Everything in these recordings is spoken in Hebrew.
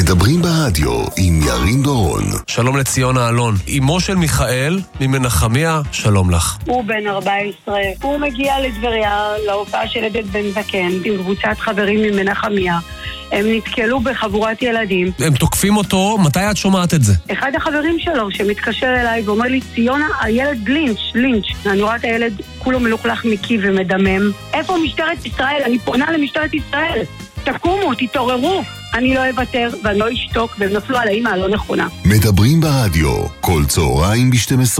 מדברים ברדיו עם ירין דורון. שלום לציונה אלון, אמו של מיכאל ממנחמיה, שלום לך. הוא בן 14, הוא מגיע לדבריה להופעה של עדד בן זקן עם קבוצת חברים ממנחמיה. הם נתקלו בחבורת ילדים. הם תוקפים אותו, מתי את שומעת את זה? אחד החברים שלו שמתקשר אליי ואומר לי, ציונה, הילד לינץ'. אני רואה את הילד כולו מלוכלך מקי ומדמם. איפה משטרת ישראל? אני פונה למשטרת ישראל. תקומו, תתעוררו. אני לא אוותר ואני לא אשתוק, והם נפלו על האמא הלא נכונה. מדברים ברדיו, כל צהריים ב-12.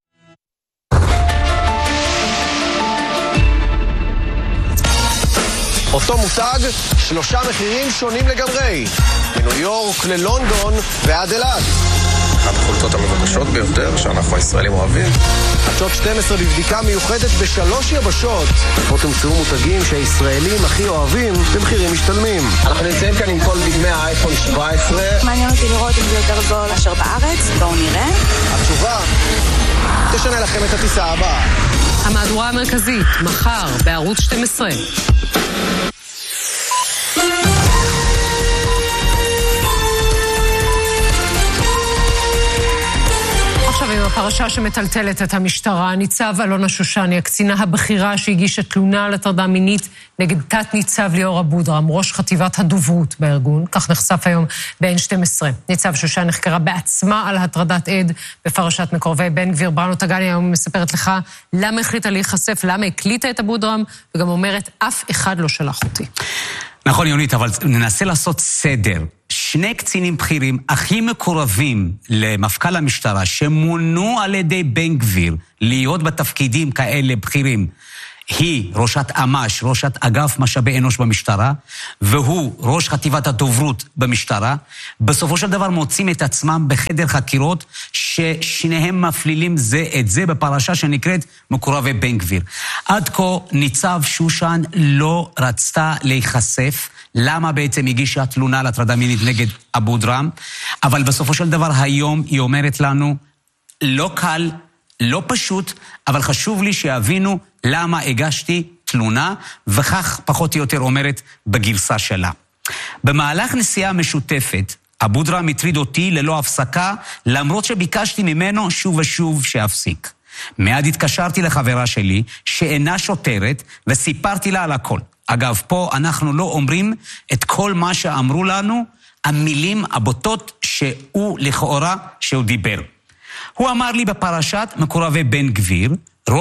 אותו מותג, 3 מחירים שונים לגמרי. מניו יורק ללונדון ועד אלעד. אחת החולצות המבוקשות ביותר שאנחנו הישראלים אוהבים. חדשות 12 בבדיקה מיוחדת ב3 יבשות. פה תמצאו מותגים שהישראלים הכי אוהבים במחירים משתלמים. אנחנו נמצאים כאן עם כל דגמי האייפון 17. מעניין אותי לראות אם זה יותר זול מאשר בארץ. בואו נראה. התשובה תשנה לכם את הטיסה הבאה. המהדורה המרכזית, מחר, בערוץ 12. עכשיו עם הפרשה שמטלטלת את המשטרה, ניצב אלונה שושני, הקצינה הבכירה שהגישה תלונה על הטרדה מינית נגד תת ניצב ליאור אבודרם, ראש חטיבת הדוברות בארגון, כך נחשף היום ב-N12. ניצב שושני נחקרה בעצמה על הטרדת עד בפרשת מקורבי בן גביר. בראנו טגני היום מספרת לך למה החליטה להיחשף, למה הקליטה את אבודרם, וגם אומרת, אף אחד לא שלח אותי. נכון יונית, אבל ננסה לעשות סדר. 2 קצינים בכירים הכי מקורבים למפכ"ל המשטרה שמונו על ידי בן גביר להיות בתפקידים כאלה בכירים, היא ראשת אמ"ש, ראשת אגף משאבי אנוש במשטרה, והוא ראש חטיבת הדוברות במשטרה, בסופו של דבר מוצאים את עצמם בחדר חקירות ששניהם מפלילים זה את זה בפרשה שנקראת מקורבי בן גביר. עד כה ניצב שושן לא רצתה להיחשף למה בעצם הגישה תלונה על הטרדה מינית נגד אבודרם, אבל בסופו של דבר היום היא אומרת לנו, לא קל, לא פשוט, אבל חשוב לי שיבינו למה הגשתי תלונה, וכך פחות או יותר אומרת בגרסה שלה. במהלך נסיעה משותפת, אבודרם הטריד אותי ללא הפסקה, למרות שביקשתי ממנו שוב ושוב שיפסיק. מיד התקשרתי לחברה שלי, שאינה שוטרת, וסיפרתי לה על הכל. אגב, פה אנחנו לא אומרים את כל מה שאמרו לנו, המילים הבוטות שהוא לכאורה שהוא דיבר. הוא אמר לי בפרשת מקורבי בן גביר,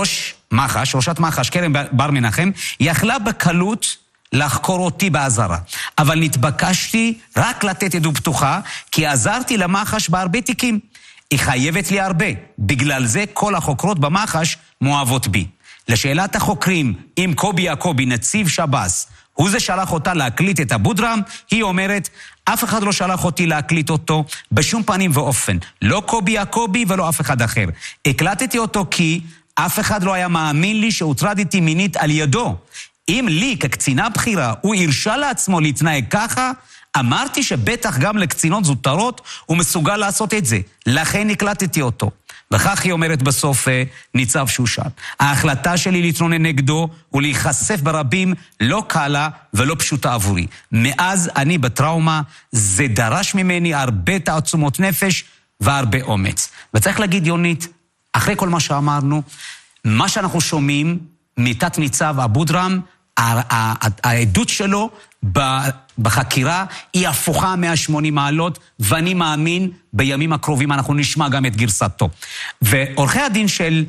ראשת מח"ש, קרן בר מנחם, יכלה בקלות לחקור אותי באזהרה. אבל נתבקשתי רק לתת עדות פתוחה, כי עזרתי למח"ש בהרבה תיקים. היא חייבת לי הרבה. בגלל זה כל החוקרות במח"ש מואבות בי. לשאלת החוקרים, אם קובי יעקובי, נציב שב"ס, הוא זה שלח אותה להקליט את אבודרם, היא אומרת, אף אחד לא שלח אותי להקליט אותו בשום פנים ואופן. לא קובי יעקובי ולא אף אחד אחר. הקלטתי אותו כי אף אחד לא היה מאמין לי שהוטרדתי מינית על ידו. אם לי כקצינה בכירה הוא הרשה לעצמו להתנהג ככה, אמרתי שבטח גם לקצינות זוטרות הוא מסוגל לעשות את זה. לכן הקלטתי אותו. וכך היא אומרת בסוף ניצב שושן. ההחלטה שלי להתלונן נגדו ולהיחשף ברבים לא קלה ולא פשוטה עבורי. מאז אני בטראומה, זה דרש ממני הרבה תעצומות נפש והרבה אומץ. וצריך להגיד יונית, אחרי כל מה שאמרנו, מה שאנחנו שומעים מתת ניצב אבודרם, העדות שלו בחקירה היא הפוכה 180 מעלות, ואני מאמין בימים הקרובים אנחנו נשמע גם את גרסתו. ועורכי הדין של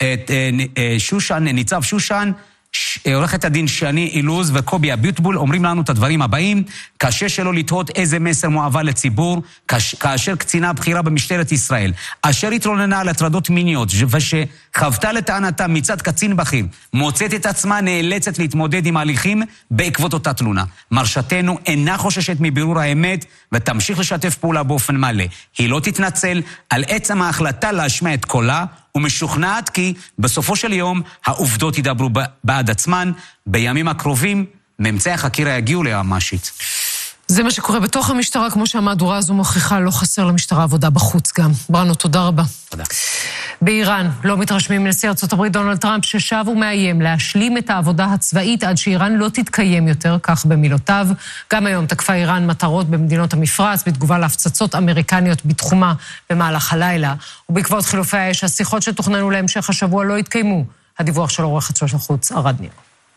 שושן, ניצב שושן, עורכת הדין שני אילוז וקובי אביוטבול אומרים לנו את הדברים הבאים: קשה שלא לתהות איזה מסר מועבר לציבור כאשר קצינה בכירה במשטרת ישראל אשר התלוננה על הטרדות מיניות ושחוותה לטענתה מצד קצין בכיר מוצאת את עצמה נאלצת להתמודד עם הליכים בעקבות אותה תלונה. מרשתנו אינה חוששת מבירור האמת ותמשיך לשתף פעולה באופן מלא. היא לא תתנצל על עצם ההחלטה להשמיע את קולה, ומשוכנעת כי בסופו של יום העובדות ידברו בעד עצמן. בימים הקרובים ממצאי החקירה יגיעו ליועמ"שית. זה מה שקורה בתוך המשטרה, כמו שהמהדורה הזו מוכיחה, לא חסר למשטרה עבודה בחוץ גם. בראנו, תודה רבה. תודה. באיראן לא מתרשמים מנשיא ארצות הברית דונלד טראמפ ששב ומאיים להשלים את העבודה הצבאית עד שאיראן לא תתקיים יותר, כך במילותיו. גם היום תקפה איראן מטרות במדינות המפרץ בתגובה להפצצות אמריקניות בתחומה במהלך הלילה. ובעקבות חילופי האש, השיחות שתוכננו להמשך השבוע לא התקיימו. הדיווח של עורכת חדשות החוץ ערד ניר.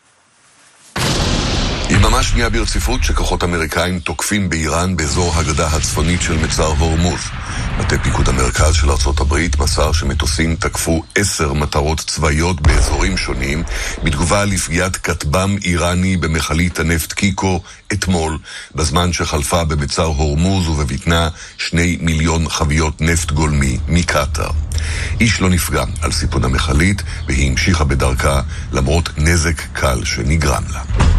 יממה שנייה ברציפות שכוחות אמריקאים תוקפים באיראן באזור הגדה הצפונית של מצר הורמוז. מטה פיקוד המרכז של ארצות הברית מסר שמטוסים תקפו 10 מטרות צבאיות באזורים שונים בתגובה לפגיעת כטב"ם איראני במכלית הנפט קיקו אתמול, בזמן שחלפה במצר הורמוז ובבטנה 2 מיליון חביות נפט גולמי מקטר. איש לא נפגע על סיפון המכלית והיא המשיכה בדרכה למרות נזק קל שנגרם לה.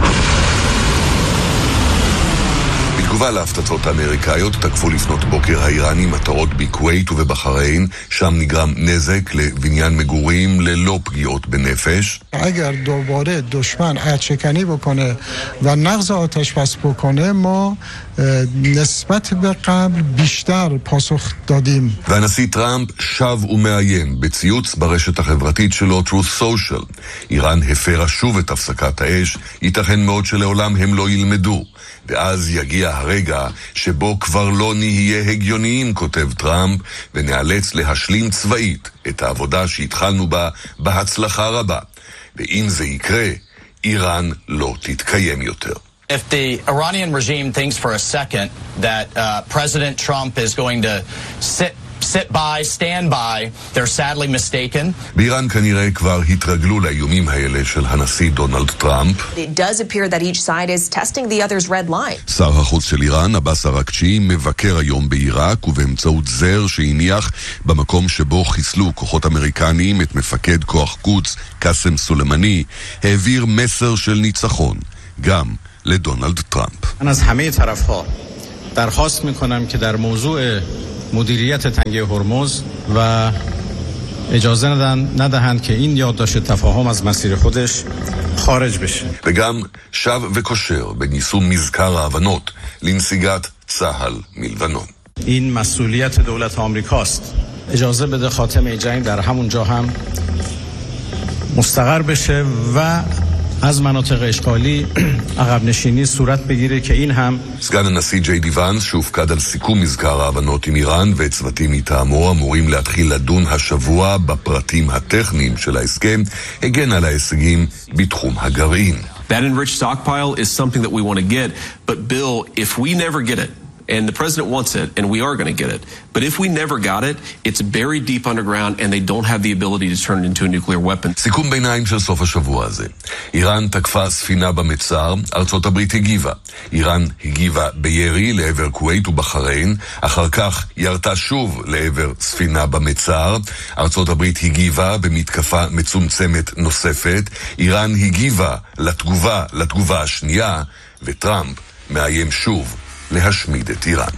בתגובה להפצצות האמריקאיות תקפו לפנות בוקר האיראנים מטרות בכווית ובבחריין, שם נגרם נזק לבניין מגורים ללא פגיעות בנפש. اگر دوباره دشمن عدشکنی بکنه و نقض آتش بس بکنه ما نسبت به قبل بیشتر پاسخ دادیم. והנשיא טראמפ שב ומאיים בציוץ ברשת החברתית שלו Truth Social. איראן הפרה שוב את הפסקת האש, ייתכן מאוד שלעולם הם לא ילמדו. ואז יגיע הרגע שבו כבר לא נהיה הגיוניים, כותב טראמפ, ונאלץ להשלים צבאית את העבודה שהתחלנו בה בהצלחה רבה. ואם זה יקרה, איראן לא תתקיים יותר. If the Iranian regime thinks for a second that President Trump is going to sit by, stand by, they're sadly mistaken. באיראן כנראה כבר התרגלו לאיומים האלה של הנשיא דונלד טראמפ. It does appear that each side is testing the other's red line. שר החוץ של איראן, עבאס אראקצ'י, מבקר היום בעיראק ובאמצעות זר שהניח במקום שבו חיסלו כוחות אמריקניים את מפקד כוח קודס קאסם סולימאני, העביר מסר של ניצחון גם לדונלד טראמפ. من از همه طرف‌ها درخواست می‌کنم که در موضوع مدیریت تنگه هرمز و اجازه ندهند که این یادداشت تفاهم از مسیر خودش خارج بشه. וגם שב וקושר בניסום מזכר ההבנות לנסיגת צה"ל מלבנון. این مسئولیت دولت آمریکاست. اجازه بده خاتمه جنگ در همون جا هم مستقر بشه و از مناطق اشغالی عقب نشینی صورت بگیره که این هم סגן הנשיא ג'יי די ואנס שהופקד על סיכום מזכר ההבנות עם איראן וצוותים מטעמו אמורים להתחיל לדון השבוע בפרטים הטכניים של ההסכם, הגן על ההישגים בתחום הגרעין. That enriched stockpile is something that we want to get, but Bill, if we never get it, and the president wants it, and we are going to get it, but if we never got it, it's buried deep underground and they don't have the ability to turn it into a nuclear weapon. סיכום ביניים של סוף השבוע הזה. איראן תקפה ספינה במצר, ארצות הברית הגיבה. איראן הגיבה בירי לעבר כווית ובחריין, אחר כך ירתה שוב לעבר ספינה במצר. ארצות הברית הגיבה במתקפה מצומצמת נוספת. איראן הגיבה לתגובה השנייה, וטראמפ מאיים שוב להשמיד את איראן.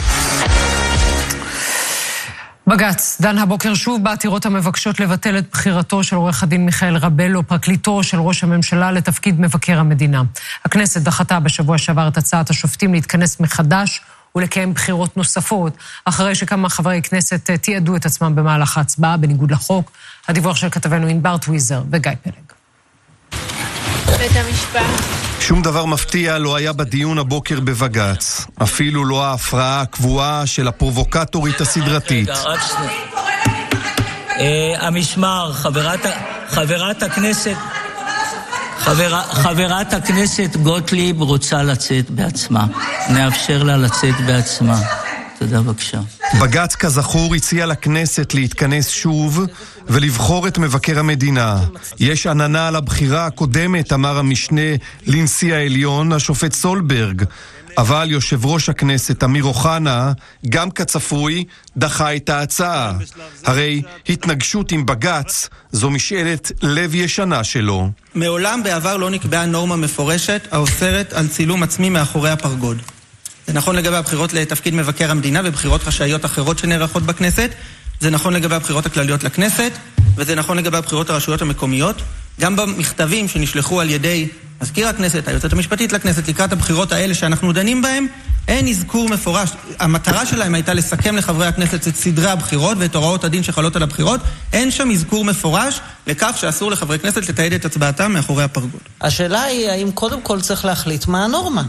בג"ץ דן הבוקר שוב בעתירות המבקשות לבטל את בחירתו של עורך הדין מיכאל רבלו, פרקליטו של ראש הממשלה, לתפקיד מבקר המדינה. הכנסת דחתה בשבוע שעבר את הצעת השופטים להתכנס מחדש ולקיים בחירות נוספות, אחרי שכמה חברי כנסת תיעדו את עצמם במהלך ההצבעה בניגוד לחוק. הדיווח של כתבנו ענבר טוויזר וגיא פלג. בית המשפט. שום דבר מפתיע לא היה בדיון הבוקר בבג"ץ, אפילו לא ההפרעה הקבועה של הפרובוקטורית הסדרתית. המשמר, חברת הכנסת גוטליב רוצה לצאת בעצמה. נאפשר לה לצאת בעצמה. תודה בבקשה. בג"ץ כזכור הציע לכנסת להתכנס שוב ולבחור את מבקר המדינה. יש עננה על הבחירה הקודמת, אמר המשנה לנשיא העליון, השופט סולברג. אבל יושב ראש הכנסת אמיר אוחנה, גם כצפוי, דחה את ההצעה. הרי התנגשות עם בג"ץ זו משאלת לב ישנה שלו. מעולם בעבר לא נקבעה נורמה מפורשת האוסרת על צילום עצמי מאחורי הפרגוד. זה נכון לגבי הבחירות לתפקיד מבקר המדינה ובחירות חשאיות אחרות שנערכות בכנסת. זה נכון לגבי הבחירות הכלליות לכנסת. וזה נכון לגבי הבחירות הרשויות המקומיות. גם במכתבים שנשלחו על ידי מזכיר הכנסת, היועצת המשפטית לכנסת, לקראת הבחירות האלה שאנחנו דנים בהם, אין אזכור מפורש. המטרה שלהם הייתה לסכם לחברי הכנסת את סדרי הבחירות ואת הוראות הדין שחלות על הבחירות. אין שם אזכור מפורש לכך שאסור לחברי כנסת לתעד את הצבעתם מאחורי הפרגוד. השאלה היא האם קודם כל צריך להחליט מה הנורמה.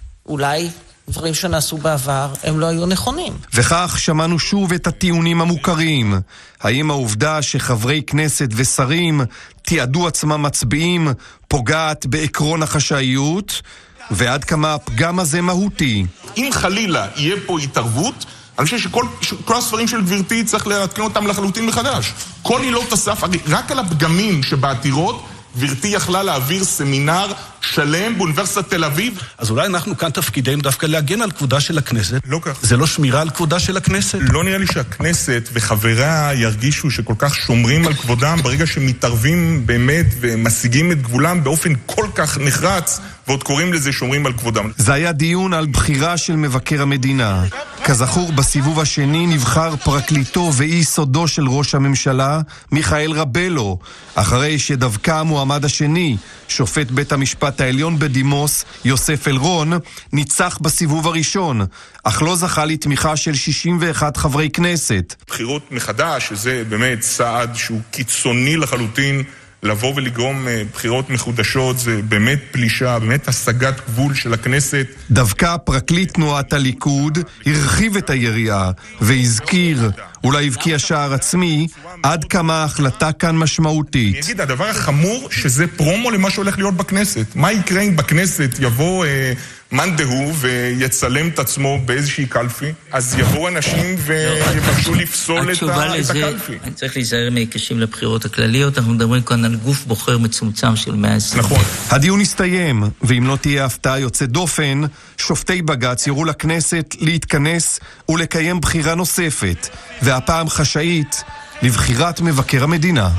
אולי דברים שנעשו בעבר הם לא היו נכונים. וכך שמענו שוב את הטיעונים המוכרים. האם העובדה שחברי כנסת ושרים תיעדו עצמם מצביעים פוגעת בעקרון החשאיות? ועד כמה הפגם הזה מהותי? אם חלילה יהיה פה התערבות, אני חושב שכל הספרים של גברתי צריך להתקן אותם לחלוטין מחדש. כל עילות הסף, רק על הפגמים שבעתירות, גברתי יכלה להעביר סמינר שלם באוניברסיטת תל אביב. אז אולי אנחנו כאן תפקידנו דווקא להגן על כבודה של הכנסת. לא כך. זה לא שמירה על כבודה של הכנסת. לא נראה לי שהכנסת וחבריה ירגישו שכל כך שומרים על כבודם ברגע שמתערבים באמת ומשיגים את גבולם באופן כל כך נחרץ, ועוד קוראים לזה שומרים על כבודם. זה היה דיון על בחירה של מבקר המדינה. כזכור, בסיבוב השני נבחר פרקליטו ואי סודו של ראש הממשלה, מיכאל רבלו, אחרי שדווקא המועמד השני, שופט בית המשפט העליון בדימוס, יוסף אלרון, ניצח בסיבוב הראשון, אך לא זכה לתמיכה של 61 חברי כנסת. בחירות מחדש, שזה באמת צעד שהוא קיצוני לחלוטין, לבוא ולגרום בחירות מחודשות, זה באמת פלישה, באמת השגת גבול של הכנסת. דווקא פרקליט תנועת הליכוד הרחיב את היריעה והזכיר, אולי הבקיע שער עצמי, עד כמה ההחלטה כאן משמעותית. אני אגיד, הדבר החמור שזה פרומו למה שהולך להיות בכנסת. מה יקרה אם בכנסת יבוא מאן דהוא ויצלם את עצמו באיזושהי קלפי, אז יבואו אנשים ויבקשו לפסול את הקלפי. צריך להיזהר מהיקשים לבחירות הכלליות, אנחנו מדברים כאן על גוף בוחר מצומצם של 120. נכון. הדיון הסתיים, ואם לא תהיה הפתעה יוצאת דופן, שופטי בג"ץ יורו לכנסת להתכנס ולקיים בחירה נוספת, והפעם חשאית, לבחירת מבקר המדינה.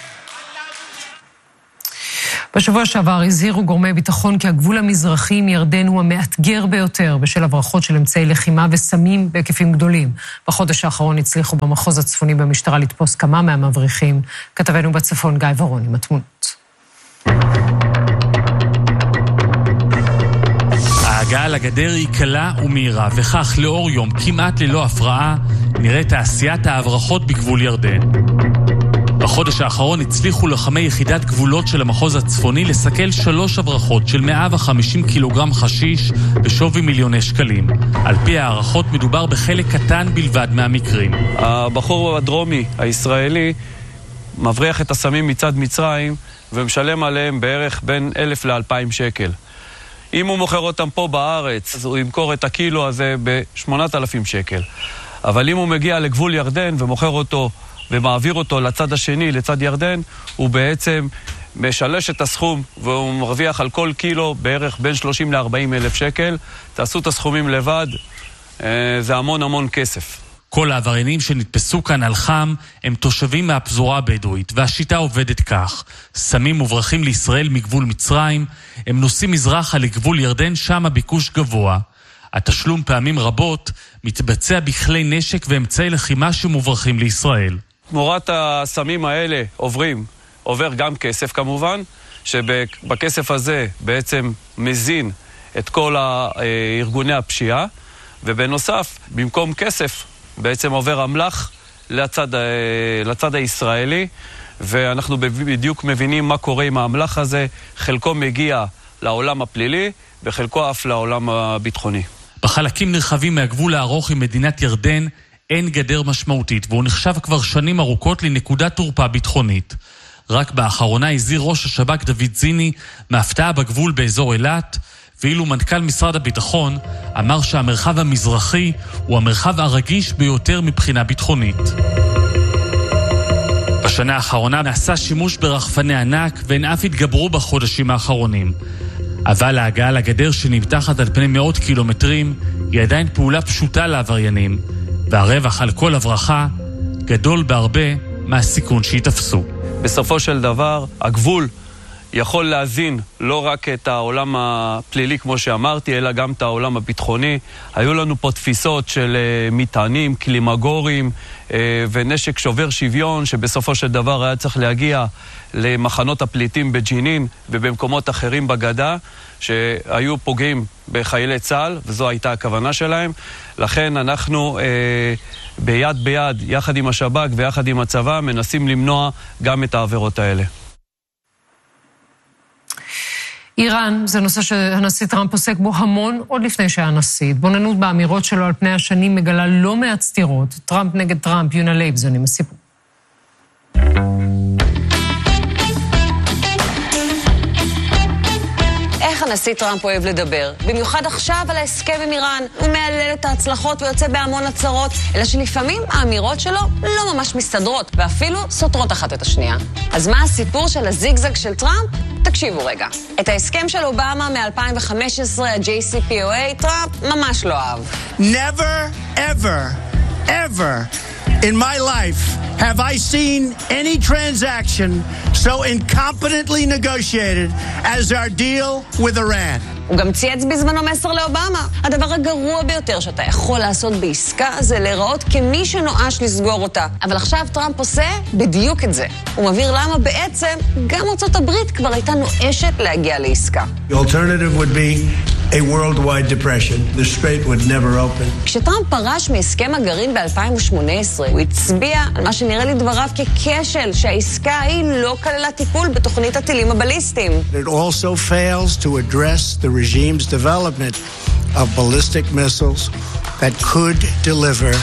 בשבוע שעבר הזהירו גורמי ביטחון כי הגבול המזרחי עם ירדן הוא המאתגר ביותר בשל הברחות של אמצעי לחימה וסמים בהיקפים גדולים. בחודש האחרון הצליחו במחוז הצפוני במשטרה לתפוס כמה מהמבריחים. כתבנו בצפון גיא ורון עם התמונות. ההגעה לגדר היא קלה ומהירה, וכך לאור יום כמעט ללא הפרעה נראה תעשיית ההברחות בגבול ירדן. בחודש האחרון הצליחו לוחמי יחידת גבולות של המחוז הצפוני לסכל 3 הברחות של 150 קילוגרם חשיש בשווי מיליוני שקלים. על פי הערכות מדובר בחלק קטן בלבד מהמקרים. הבחור הדרומי הישראלי מבריח את הסמים מצד מצרים ומשלם עליהם בערך בין 1,000 ל-2,000 שקל. אם הוא מוכר אותם פה בארץ, אז הוא ימכור את הקילו הזה ב-8,000 שקל. אבל אם הוא מגיע לגבול ירדן ומוכר אותו ומעביר אותו לצד השני, לצד ירדן, הוא בעצם משלש את הסכום, והוא מרוויח על כל קילו בערך בין 30 ל-40 אלף שקל. תעשו את הסכומים לבד, זה המון המון כסף. כל העבריינים שנתפסו כאן על חם הם תושבים מהפזורה הבדואית, והשיטה עובדת כך. סמים מוברחים לישראל מגבול מצרים, הם נוסעים מזרחה לגבול ירדן, שם הביקוש גבוה. התשלום פעמים רבות מתבצע בכלי נשק ואמצעי לחימה שמוברחים לישראל. תמורת הסמים האלה עובר גם כסף כמובן, שבכסף הזה בעצם מזין את כל ארגוני הפשיעה, ובנוסף, במקום כסף, בעצם עובר אמל"ח לצד הישראלי, ואנחנו בדיוק מבינים מה קורה עם האמל"ח הזה. חלקו מגיע לעולם הפלילי, וחלקו אף לעולם הביטחוני. בחלקים נרחבים מהגבול הארוך עם מדינת ירדן אין גדר משמעותית, והוא נחשב כבר שנים ארוכות לנקודת תורפה ביטחונית. רק באחרונה הזהיר ראש השב"כ דוד זיני מהפתעה בגבול באזור אילת, ואילו מנכ"ל משרד הביטחון אמר שהמרחב המזרחי הוא המרחב הרגיש ביותר מבחינה ביטחונית. בשנה האחרונה נעשה שימוש ברחפני ענק, והן אף התגברו בחודשים האחרונים. אבל ההגעה לגדר שנמתחת על פני מאות קילומטרים היא עדיין פעולה פשוטה לעבריינים, והרווח על כל הברחה גדול בהרבה מהסיכון שיתפסו. בסופו של דבר, הגבול יכול להזין לא רק את העולם הפלילי כמו שאמרתי, אלא גם את העולם הביטחוני. היו לנו פה תפיסות של מטענים, קלימגורים ונשק שובר שוויון, שבסופו של דבר היה צריך להגיע למחנות הפליטים בג'נין ובמקומות אחרים בגדה, שהיו פוגעים בחיילי צה"ל, וזו הייתה הכוונה שלהם. לכן אנחנו ביד ביד, יחד עם השב"כ ויחד עם הצבא, מנסים למנוע גם את העבירות האלה. איראן זה נושא שהנשיא טראמפ עוסק בו המון עוד לפני שהיה נשיא. התבוננות באמירות שלו על פני השנים מגלה לא מעט סתירות. טראמפ נגד טראמפ, יונה לייבזון עם הסיפור. איך הנשיא טראמפ אוהב לדבר, במיוחד עכשיו על ההסכם עם איראן. הוא מעלל את ההצלחות ויוצא בהמון הצהרות, אלא שלפעמים האמירות שלו לא ממש מסתדרות, ואפילו סותרות אחת את השנייה. אז מה הסיפור של הזיגזג של טראמפ? תקשיבו רגע. את ההסכם של אובמה מ-2015, ה-JCPOA, טראמפ ממש לא אהב. Never, ever, ever in my life have I seen any transaction so incompetently negotiated as our deal with Iran. הוא גם צייץ בזמנו מסר לאובמה. הדבר הגרוע ביותר שאתה יכול לעשות בעסקה זה להיראות כמי שנואש לסגור אותה. אבל עכשיו טראמפ עושה בדיוק את זה. הוא מבהיר למה בעצם גם ארצות הברית כבר הייתה נואשת להגיע לעסקה. The alternative would be a worldwide depression. The strait would never open. כשטראמפ פרש מהסכם הגרעין ב-2018, הוא הצביע על מה שנראה לדבריו ככשל, שהעסקה היא לא כללה טיפול בתוכנית הטילים הבליסטיים. It also fails to address the regime's development of ballistic missiles that could deliver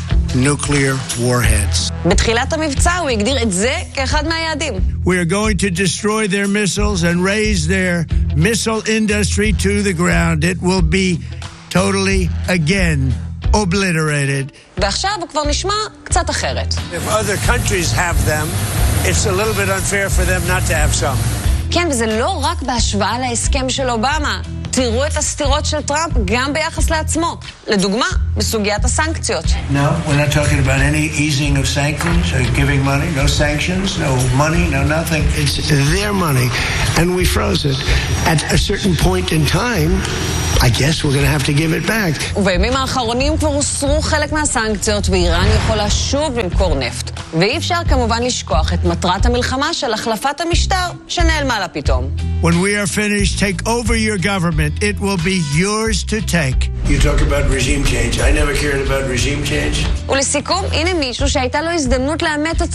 nuclear warheads. בתחילת המבצע הוא הגדיר את זה כאחד מהיעדים. We are going to destroy their missiles and raise their missile industry to the ground. It will be totally, again, obliterated. ועכשיו הוא כבר נשמע קצת אחרת. If other countries have them, it's a little bit unfair for them not to have some. כן, וזה לא רק בהשוואה להסכם של אובמה. תראו את הסתירות של טראמפ גם ביחס לעצמו. לדוגמה, בסוגיית הסנקציות. No, we're not talking about any easing of sanctions or giving money. No sanctions, no money, no nothing. It's their money, and we froze it. At a certain point in time, I guess we're going to have to give it back. ובימים האחרונים כבר הוסרו חלק מהסנקציות, ואיראן יכולה שוב למכור נפט. ואי אפשר כמובן לשכוח את מטרת המלחמה של החלפת המשטר שנעלמה לה פתאום. When we are finished, take over your government. It will be yours to take. You talk about regime change. I never cared about regime change. ולסיכום, הנה מישהו שהייתה לו הזדמנות לאמת את